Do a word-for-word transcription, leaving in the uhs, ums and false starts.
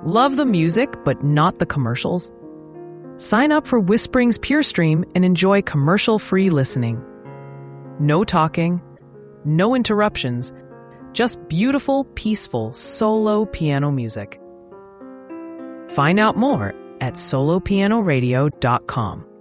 Love the music, but not the commercials? Sign up for Whispering's Pure Stream and enjoy commercial-free listening. No talking, no interruptions, just beautiful, peaceful solo piano music. Find out more at solo piano radio dot com.